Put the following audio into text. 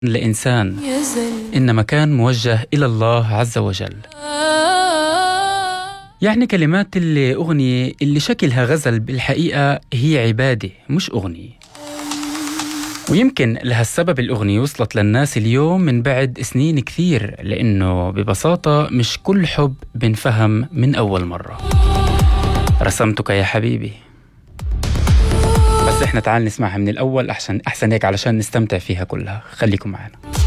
لإنسان، إنما كان موجه إلى الله عز وجل. يعني كلمات الأغنية اللي شكلها غزل بالحقيقة هي عبادة مش أغنية، ويمكن لهالسبب الأغنية وصلت للناس اليوم من بعد سنين كثير، لأنه ببساطة مش كل حب بنفهم من أول مرة. رسمتك يا حبيبي، بس إحنا تعال نسمعها من الأول أحسن هيك علشان نستمتع فيها كلها. خليكم معنا.